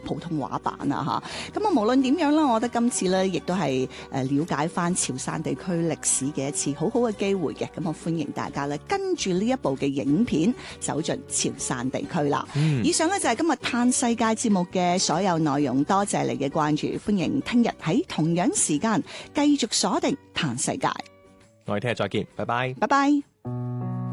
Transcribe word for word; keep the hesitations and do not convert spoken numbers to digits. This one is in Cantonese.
普通話版啊嚇。咁啊，無論點樣啦，我覺得今次咧亦都係誒了解翻潮汕地區歷史嘅一次好好嘅機會嘅。咁我歡迎大家咧跟住呢一部嘅影片走進潮汕地區啦。嗯、以上咧就係今日嘆世界節目嘅所有內容，多謝你嘅關注，歡迎聽日喺同樣時間繼續鎖定嘆世界。 我哋聽日再見，拜拜， 拜拜。